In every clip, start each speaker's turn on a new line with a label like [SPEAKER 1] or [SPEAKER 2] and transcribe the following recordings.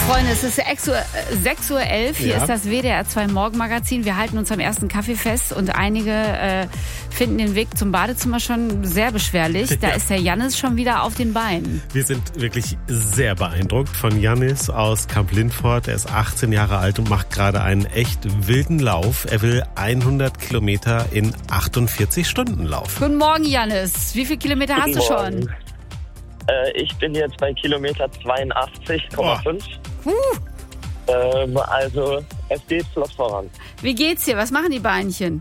[SPEAKER 1] Freunde, es ist 6:11 Uhr. Hier ist das WDR 2 Morgenmagazin. Wir halten uns am ersten Kaffee fest und einige finden den Weg zum Badezimmer schon sehr beschwerlich. Da ist der Jannis schon wieder auf den Beinen.
[SPEAKER 2] Wir sind wirklich sehr beeindruckt von Jannis aus Kamp-Lintfort. Er ist 18 Jahre alt und macht gerade einen echt wilden Lauf. Er will 100 Kilometer in 48 Stunden laufen.
[SPEAKER 1] Guten Morgen, Jannis. Wie viele Kilometer hast du schon?
[SPEAKER 3] Ich bin jetzt bei Kilometer 82,5. Also es geht flott voran.
[SPEAKER 1] Wie geht's dir? Was machen die Beinchen?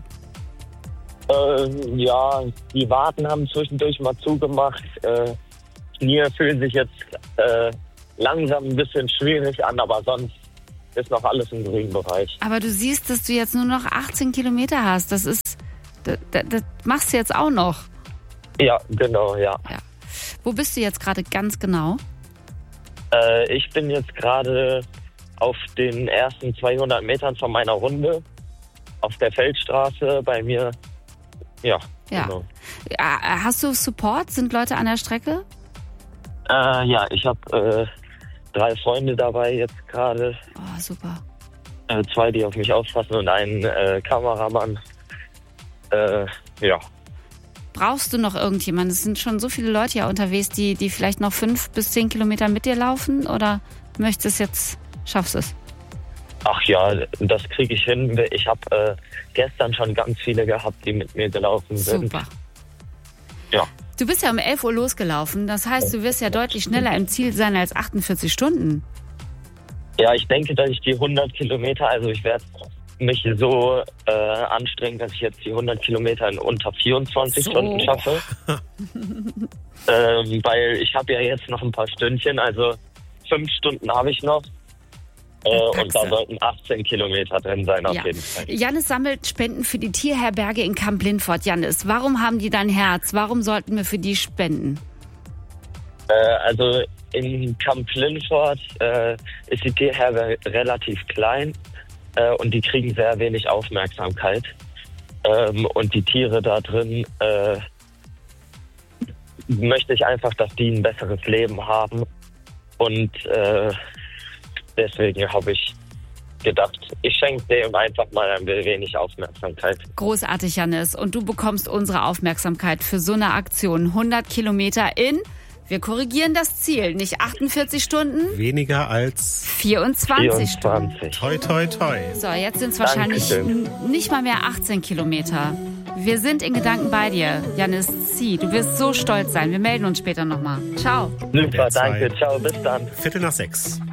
[SPEAKER 3] Ja, die Waden haben zwischendurch mal zugemacht. Knie fühlen sich jetzt langsam ein bisschen schwierig an, aber sonst ist noch alles im grünen Bereich.
[SPEAKER 1] Aber du siehst, dass du jetzt nur noch 18 Kilometer hast. Das machst du jetzt auch noch.
[SPEAKER 3] Ja, genau, ja.
[SPEAKER 1] Wo bist du jetzt gerade ganz genau?
[SPEAKER 3] Ich bin jetzt gerade auf den ersten 200 Metern von meiner Runde auf der Feldstraße bei mir. Ja. Genau.
[SPEAKER 1] Hast du Support? Sind Leute an der Strecke?
[SPEAKER 3] Ja, ich habe 3 Freunde dabei jetzt gerade.
[SPEAKER 1] Oh, super.
[SPEAKER 3] 2, die auf mich aufpassen und einen Kameramann. Ja.
[SPEAKER 1] Brauchst du noch irgendjemanden? Es sind schon so viele Leute hier unterwegs, die vielleicht noch 5 bis 10 Kilometer mit dir laufen, oder möchtest du es jetzt, schaffst du es?
[SPEAKER 3] Ach ja, das kriege ich hin. Ich habe gestern schon ganz viele gehabt, die mit mir gelaufen sind.
[SPEAKER 1] Super.
[SPEAKER 3] Ja.
[SPEAKER 1] Du bist ja um 11 Uhr losgelaufen. Das heißt, du wirst ja deutlich schneller im Ziel sein als 48 Stunden.
[SPEAKER 3] Ja, ich denke, dass ich die 100 Kilometer, also ich werde mich so anstrengen, dass ich jetzt die 100 Kilometer in unter 24 Stunden schaffe. Weil ich habe ja jetzt noch ein paar Stündchen, also 5 Stunden habe ich noch. Und da sollten 18 Kilometer drin sein auf jeden Fall.
[SPEAKER 1] Jannis sammelt Spenden für die Tierherberge in Kamp-Lintfort. Jannis, warum haben die dein Herz? Warum sollten wir für die spenden?
[SPEAKER 3] Also in Kamp-Lintfort ist die Tierherberge relativ klein. Und die kriegen sehr wenig Aufmerksamkeit. Und die Tiere da drin möchte ich einfach, dass die ein besseres Leben haben. Und deswegen habe ich gedacht, ich schenke dem einfach mal ein wenig Aufmerksamkeit.
[SPEAKER 1] Großartig, Jannis. Und du bekommst unsere Aufmerksamkeit für so eine Aktion. 100 Kilometer in... Wir korrigieren das Ziel. Nicht 48 Stunden.
[SPEAKER 2] Weniger als
[SPEAKER 1] 24 Stunden.
[SPEAKER 2] Toi, toi, toi.
[SPEAKER 1] So, jetzt sind es wahrscheinlich nicht mal mehr 18 Kilometer. Wir sind in Gedanken bei dir, Jannis C. Du wirst so stolz sein. Wir melden uns später nochmal. Ciao.
[SPEAKER 3] Super, danke. Ciao, bis dann.
[SPEAKER 2] 5:45.